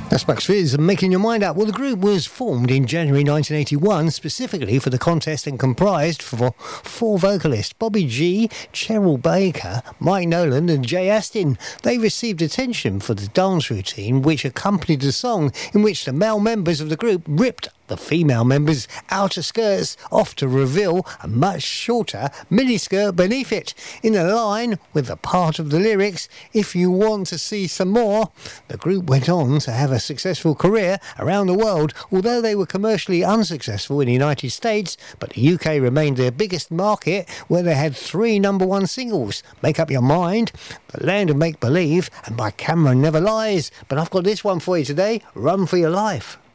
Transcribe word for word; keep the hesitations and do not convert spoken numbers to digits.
That's Max Fizz and Making Your Mind Up. Well, the group was formed in January nineteen eighty-one specifically for the contest and comprised for four vocalists: Bobby G, Cheryl Baker, Mike Nolan and Jay Astin. They received attention for the dance routine which accompanied the song, in which the male members of the group ripped the female members' outer skirts off to reveal a much shorter miniskirt beneath it, in a line with the part of the lyrics, "If you want to see some more." The group went on to have a successful career around the world, although they were commercially unsuccessful in the United States, but the U K remained their biggest market, where they had three number one singles: Make Up Your Mind, The Land of Make Believe and My Camera Never Lies. But I've got this one for you today: Run For Your Life.